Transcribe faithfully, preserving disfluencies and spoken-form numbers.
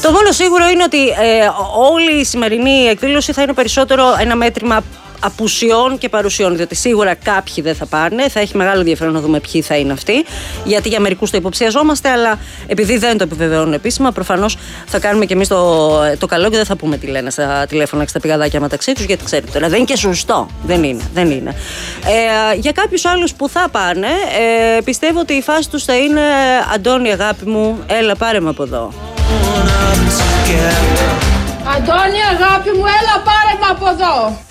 Το μόνο σίγουρο είναι ότι ε, όλη η σημερινή εκδήλωση θα είναι περισσότερο ένα μέτρημα απουσιών και παρουσιών. Διότι σίγουρα κάποιοι δεν θα πάνε. Θα έχει μεγάλο ενδιαφέρον να δούμε ποιοι θα είναι αυτοί. Γιατί για μερικούς το υποψιαζόμαστε, αλλά επειδή δεν το επιβεβαιώνουν επίσημα, προφανώς θα κάνουμε και εμείς το, το καλό και δεν θα πούμε τι λένε στα τηλέφωνα και στα πηγαδάκια μεταξύ τους. Γιατί ξέρετε τώρα, δεν είναι και σωστό. Δεν είναι. Δεν είναι. Ε, για κάποιους άλλους που θα πάνε, ε, πιστεύω ότι η φάση τους θα είναι Αντώνη, αγάπη μου, έλα πάρε με από εδώ. Αντώνη, αγάπη μου, έλα πάρε με από εδώ.